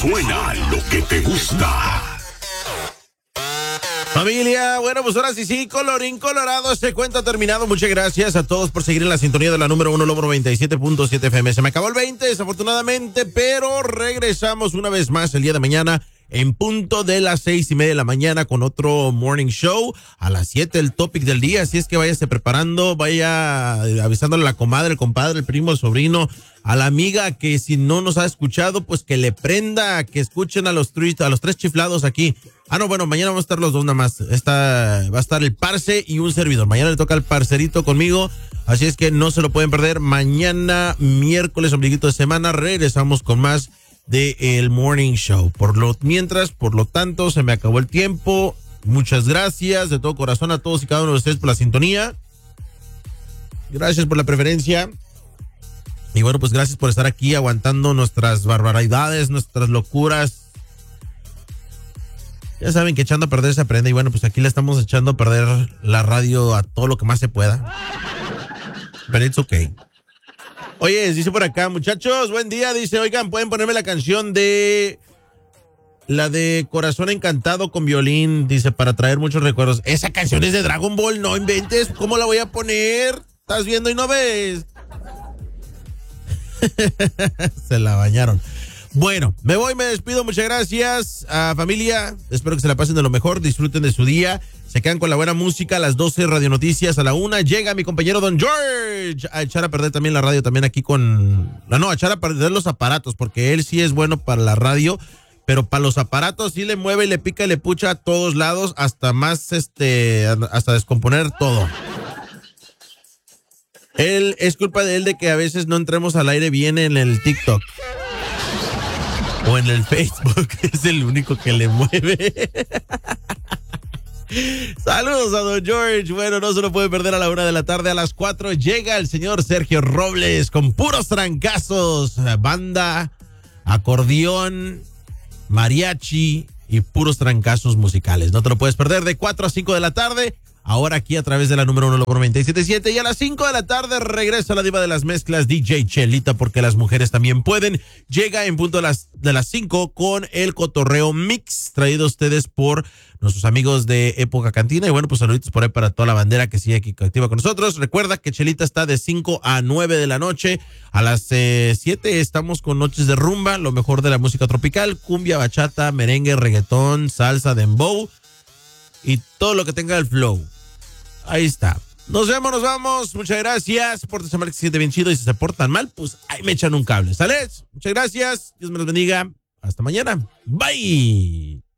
suena lo que te gusta. Familia, bueno, pues ahora sí, colorín colorado, este cuento ha terminado. Muchas gracias a todos por seguir en la sintonía de la número 1 Lobo 97.7 FM. Se me acabó el 20, desafortunadamente, pero regresamos una vez más el día de mañana en punto de las 6:30 de la mañana con otro morning show. A las 7 el topic del día, así es que váyase preparando, vaya avisándole a la comadre, el compadre, el primo, el sobrino, a la amiga que si no nos ha escuchado, pues que le prenda, que escuchen a los tres chiflados aquí. No, bueno, mañana vamos a estar los dos nada más. Va a estar el parce y un servidor. Mañana le toca al parcerito conmigo, así es que no se lo pueden perder. Mañana, miércoles, ombliguito de semana, regresamos con más de el morning show. Por lo tanto, se me acabó el tiempo. Muchas gracias de todo corazón a todos y cada uno de ustedes por la sintonía. Gracias por la preferencia. Y bueno, pues gracias por estar aquí aguantando nuestras barbaridades, nuestras locuras. Ya saben que echando a perder se aprende. Y bueno, pues aquí le estamos echando a perder la radio a todo lo que más se pueda. Pero it's okay. Oye, dice por acá, muchachos, buen día. Dice, oigan, ¿pueden ponerme la canción de Corazón Encantado con violín? Dice, para traer muchos recuerdos. Esa canción es de Dragon Ball, no inventes. ¿Cómo la voy a poner? ¿Estás viendo y no ves? Se la bañaron. Bueno, me voy, me despido, muchas gracias a familia, espero que se la pasen de lo mejor, disfruten de su día, se quedan con la buena música, a las 12 Radio Noticias, a la 1 llega mi compañero Don George a echar a perder también la radio, también aquí a echar a perder los aparatos, porque él sí es bueno para la radio, pero para los aparatos sí le mueve y le pica y le pucha a todos lados, hasta más, hasta descomponer todo. Es culpa de él de que a veces no entremos al aire bien en el TikTok. O en el Facebook, es el único que le mueve. Saludos a Don George. Bueno, no se lo puede perder a la 1 de la tarde. A las 4 llega el señor Sergio Robles con puros trancazos. Banda, acordeón, mariachi y puros trancazos musicales. No te lo puedes perder de 4 a 5 de la tarde. Ahora aquí a través de la número 1 Lobo 97.7 y a las 5 de la tarde regresa la diva de las mezclas DJ Chelita porque las mujeres también pueden. Llega en punto de las 5 con el cotorreo mix traído a ustedes por nuestros amigos de Época Cantina y bueno, pues saluditos por ahí para toda la bandera que sigue aquí activa con nosotros. Recuerda que Chelita está de 5 a 9 de la noche. A las 7 estamos con Noches de Rumba, lo mejor de la música tropical, cumbia, bachata, merengue, reggaetón, salsa, dembow y todo lo que tenga el flow. Ahí está. Nos vemos, nos vamos. Muchas gracias. Pórtense mal que se siente bien chido y si se portan mal, pues ahí me echan un cable. ¿Sale? Muchas gracias. Dios me los bendiga. Hasta mañana. Bye.